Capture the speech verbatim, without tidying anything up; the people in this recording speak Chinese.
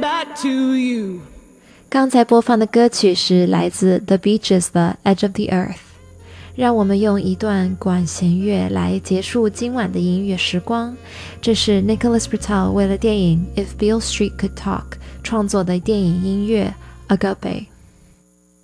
back to you。 刚才播放的歌曲是来自 The Beaches 的 Edge of the Earth。让我们用一段管弦乐来结束今晚的音乐时光。这是 Nicholas Britell 为了电影 If Beale Street Could Talk 创作的电影音乐 Agape。